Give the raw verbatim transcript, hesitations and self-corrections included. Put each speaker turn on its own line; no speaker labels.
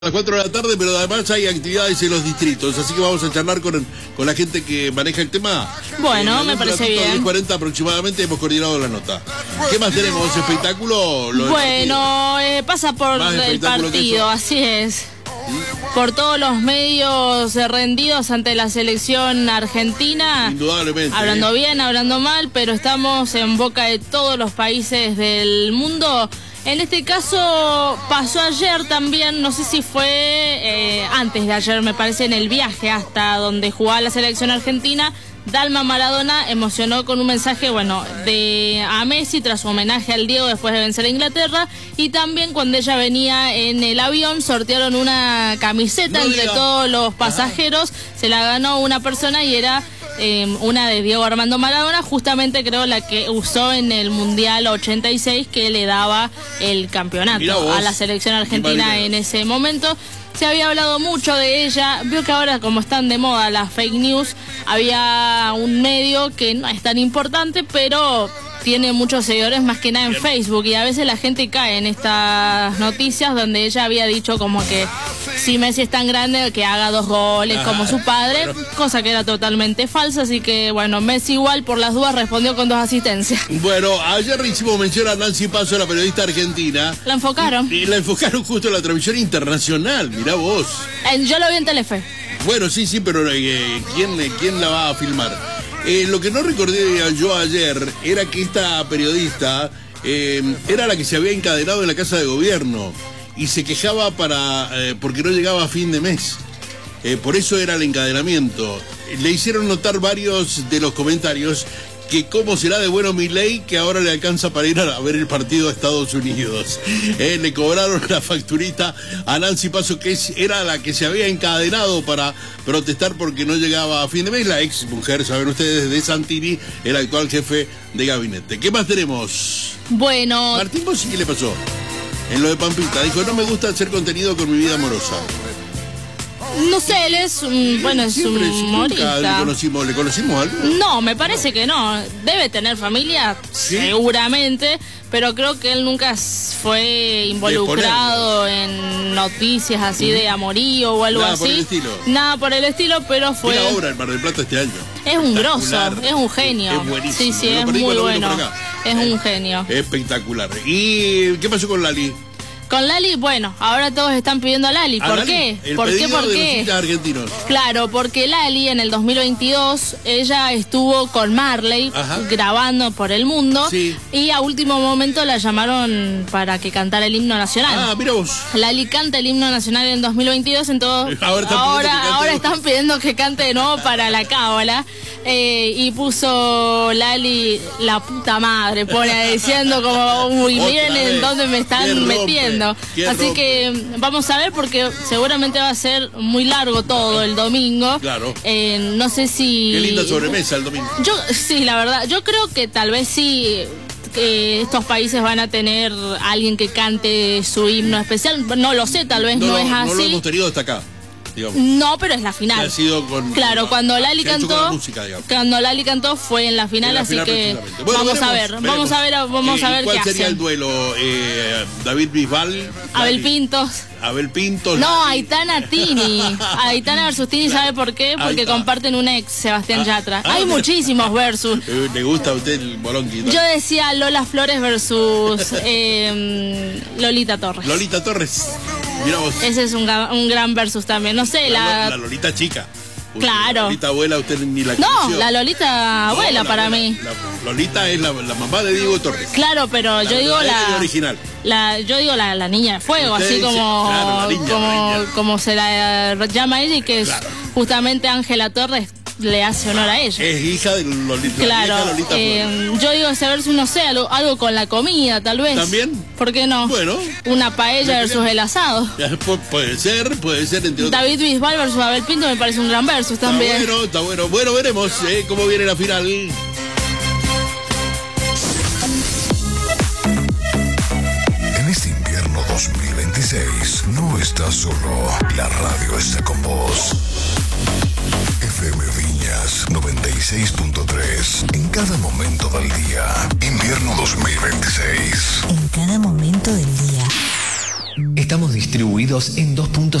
A las cuatro de la tarde, pero además hay actividades en los distritos, así que vamos a charlar con, con la gente que maneja el tema.
Bueno,
eh,
me parece bien. A
las diez cuarenta aproximadamente hemos coordinado la nota. ¿Qué más tenemos? ¿Espectáculo? Lo
bueno, eh, pasa por el partido, así es. ¿Sí? Por todos los medios rendidos ante la selección argentina.
Indudablemente.
Hablando
eh.
bien, hablando mal, pero estamos en boca de todos los países del mundo. En este caso pasó ayer también, no sé si fue eh, antes de ayer, me parece, en el viaje hasta donde jugaba la selección argentina. Dalma Maradona emocionó con un mensaje, bueno, de a Messi tras su homenaje al Diego después de vencer a Inglaterra, y también cuando ella venía en el avión sortearon una camiseta no entre diga. todos los pasajeros. Ajá. Se la ganó una persona y era eh, una de Diego Armando Maradona, justamente creo la que usó en el Mundial ochenta y seis, que le daba el campeonato a la selección argentina en ese momento. Se había hablado mucho de ella, veo que ahora como están de moda las fake news, había un medio que no es tan importante, pero tiene muchos seguidores más que nada en Facebook, y a veces la gente cae en estas noticias donde ella había dicho como que si Messi es tan grande que haga dos goles Ajá, como su padre, pero... cosa que era totalmente falsa, así que bueno, Messi igual por las dudas respondió con dos asistencias.
Bueno, ayer hicimos mención a Nancy Paso, la periodista argentina.
La enfocaron.
Y, y la enfocaron justo en la transmisión internacional, mirá vos.
Eh, yo lo vi en Telefe.
Bueno, sí, sí, pero eh, ¿quién, ¿quién la va a filmar? Eh, lo que no recordé yo ayer era que esta periodista eh, era la que se había encadenado en la Casa de Gobierno y se quejaba para eh, porque no llegaba a fin de mes. Eh, por eso era el encadenamiento. Le hicieron notar varios de los comentarios que cómo será de bueno Milei, que ahora le alcanza para ir a ver el partido a Estados Unidos. Eh, le cobraron la facturita a Nancy Paso, que es, era la que se había encadenado para protestar porque no llegaba a fin de mes, la ex mujer, saben ustedes, de Santini, el actual jefe de gabinete. ¿Qué más tenemos?
Bueno...
Martín Bossi, ¿qué le pasó? En lo de Pampita, dijo, no me gusta hacer contenido con mi vida amorosa.
No sé, él es un, bueno, es un humorista.
¿Le conocimos, ¿Le conocimos algo?
No, me parece que no. Debe tener familia, ¿sí? Seguramente, pero creo que él nunca fue involucrado en noticias así uh-huh. de amorío o algo
Nada
así.
Nada por el estilo.
Nada por el estilo, pero fue...
Una obra en Mar del Plata este año.
Es un grosso, es un genio.
Es buenísimo.
Sí, sí, es muy bueno. Es un genio.
Espectacular. ¿Y qué pasó con Lali?
Con Lali, bueno, ahora todos están pidiendo a Lali. ¿Por
a Lali,
qué?
El
¿Por qué? ¿Por
de
qué?
Los argentinos.
Claro, porque Lali en el dos mil veintidós, ella estuvo con Marley Ajá. grabando por el mundo. Sí. Y a último momento la llamaron para que cantara el himno nacional.
Ah, mira vos.
Lali canta el himno nacional en dos mil veintidós, entonces ahora, están ahora, ahora están pidiendo que cante de nuevo para la cábala. Eh, y puso Lali la puta madre, pone diciendo como, uy, miren en dónde me están metiendo. Así rompe? que vamos a ver, porque seguramente va a ser muy largo todo el domingo.
Claro.
Eh, no sé si...
Qué linda sobremesa el domingo.
Yo, sí, la verdad, yo creo que tal vez sí... que estos países van a tener alguien que cante su himno especial. No lo sé, tal vez no, no es así.
No lo hemos tenido hasta acá. Digamos.
No, pero es la final.
Ha sido con,
claro,
con,
cuando Lali cantó,
música,
cuando Lali cantó fue en la final, en la así final que bueno,
veremos,
vamos a ver,
veremos.
vamos a ver, vamos
eh,
a ver
¿cuál
qué
sería
hacen?
el duelo? Eh, David Bisbal,
Abel Pintos.
Abel Pintos.
No, Aitana Tini. Aitana versus Tini, ¿sabe por qué? Porque comparten un ex, Sebastián ah, Yatra. Ah, Hay mira. muchísimos versus.
Eh, ¿Le gusta a usted el bolonquito?
Yo decía Lola Flores versus eh, Lolita Torres.
Lolita Torres. Mira vos.
Ese es un, un gran versus también. No sé,
la...
La,
la Lolita chica. Uy,
claro.
La Lolita abuela usted ni la
conoció.
No,
la Lolita abuela no, la, para
la,
mí.
La, Lolita es la, la mamá de Diego Torres.
Claro, pero
la,
yo digo la...
original.
La, yo digo la, la niña de fuego,
usted
así
dice,
como,
claro, la niña,
como,
la niña.
como se la llama ella, y que
claro.
es justamente Ángela Torres le hace honor a ella.
Es hija de Lolita.
Claro,
la Lolita
eh, yo digo ese versus, no sé, algo, algo con la comida, tal vez.
¿También?
¿Por qué no?
Bueno.
Una paella versus el asado.
Pu puede ser, puede ser. Entre
David Bisbal versus Abel Pinto me parece un gran versus también.
Está bueno, está bueno. Bueno, veremos eh, cómo viene la final.
En este invierno dos mil veintiséis no estás solo, la radio está con vos. F M Viñas noventa y seis punto tres. En cada momento del día. Invierno dos mil veintiséis.
En cada momento del día.
Este
Estamos distribuidos en dos puntos